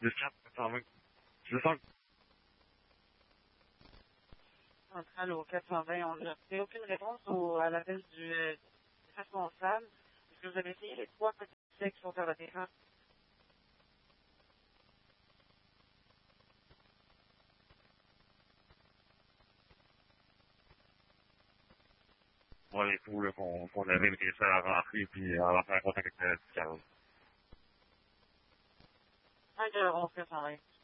420. Je sens. Centrale au 420, on n'a fait aucune réponse à l'appel du responsable. Est-ce que vous avez essayé les 3 petits essais qui sont sur votre écran? Ouais, les trous qu'on avait réussi à rentrer puis à faire contact avec le fiscal. Ok, on fait 420.